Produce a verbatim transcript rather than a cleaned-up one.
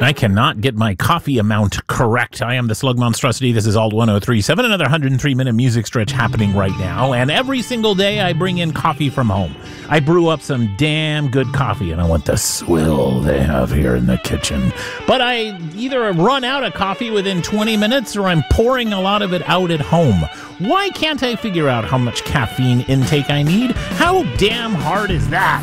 I cannot get my coffee amount correct. I am the Slug Monstrosity. This is Alt one oh three point seven. Another one hundred three minute music stretch happening right now. And every single day I bring in coffee from home. I brew up some damn good coffee, and I want the swill they have here in the kitchen. But I either run out of coffee within twenty minutes or I'm pouring a lot of it out at home. Why can't I figure out how much caffeine intake I need? How damn hard is that?